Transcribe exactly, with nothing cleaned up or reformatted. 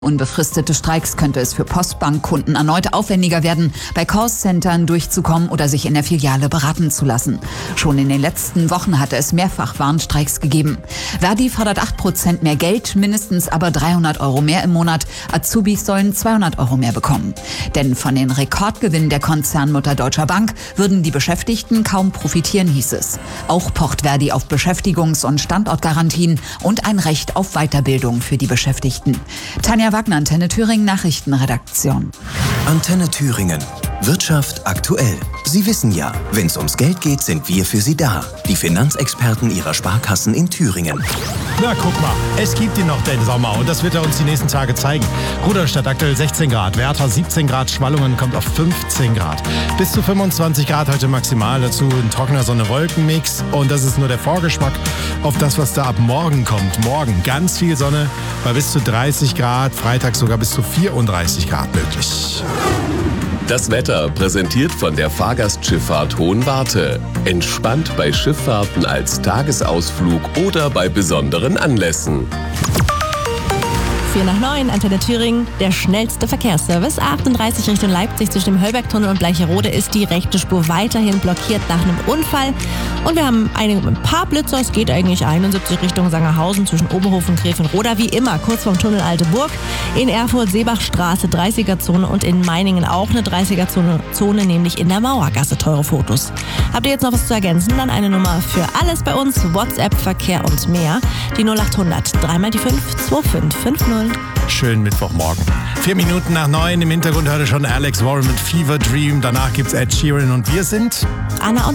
Unbefristete Streiks könnte es für Postbankkunden erneut aufwendiger werden, bei Callcentern durchzukommen oder sich in der Filiale beraten zu lassen. Schon in den letzten Wochen hatte es mehrfach Warnstreiks gegeben. Verdi fordert acht Prozent mehr Geld, mindestens aber dreihundert Euro mehr im Monat. Azubis sollen zweihundert Euro mehr bekommen. Denn von den Rekordgewinnen der Konzernmutter Deutscher Bank würden die Beschäftigten kaum profitieren, hieß es. Auch pocht Verdi auf Beschäftigungs- und Standortgarantien und ein Recht auf Weiterbildung für die Beschäftigten. Tanja Wagner, Antenne Thüringen Nachrichtenredaktion. Antenne Thüringen. Wirtschaft aktuell. Sie wissen ja, wenn es ums Geld geht, sind wir für Sie da. Die Finanzexperten Ihrer Sparkassen in Thüringen. Na, guck mal, es gibt ihn noch, den Sommer. Und das wird er uns die nächsten Tage zeigen. Rudolstadt aktuell sechzehn Grad, Werther siebzehn Grad, Schwallungen kommt auf fünfzehn Grad. Bis zu fünfundzwanzig Grad heute maximal. Dazu ein trockener Sonne-Wolken-Mix. Und das ist nur der Vorgeschmack auf das, was da ab morgen kommt. Morgen ganz viel Sonne bei bis zu dreißig Grad. Freitag sogar bis zu vierunddreißig Grad möglich. Das Wetter präsentiert von der Fahrgastschifffahrt Hohenwarte. Entspannt bei Schifffahrten als Tagesausflug oder bei besonderen Anlässen. vier nach neun, Antenne Thüringen, der schnellste Verkehrsservice. achtunddreißig Richtung Leipzig zwischen dem Höllbergtunnel und Bleicherode ist die rechte Spur weiterhin blockiert nach einem Unfall. Und wir haben ein, ein paar Blitzer, es geht eigentlich einundsiebzig Richtung Sangerhausen zwischen Oberhof und Gräfenroda, wie immer, kurz vorm Tunnel Alte Burg. In Erfurt Seebachstraße dreißiger-Zone und in Meiningen auch eine dreißiger-Zone, Zone, nämlich in der Mauergasse. Teure Fotos. Habt ihr jetzt noch was zu ergänzen? Dann eine Nummer für alles bei uns, WhatsApp, Verkehr und mehr. Die null acht hundert, dreimal die fünf, zwei fünf fünf null. Schönen Mittwochmorgen. Vier Minuten nach neun, im Hintergrund hörte schon Alex Warren mit Fever Dream. Danach gibt's Ed Sheeran und wir sind Anna und